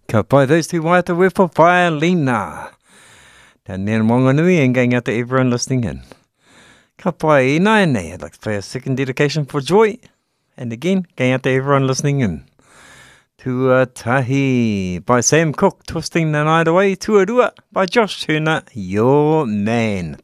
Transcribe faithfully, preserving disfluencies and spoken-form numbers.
Ka pai those two waiata we for Lina. Down there in Wanganui and going out to everyone listening in. Ka pai ina nei. I'd like to play a second dedication for Joy. And again, going out to everyone listening in. Tuatahi by Sam Cooke, Twisting the Night Away. Tuarua by Josh Turner, Your Man.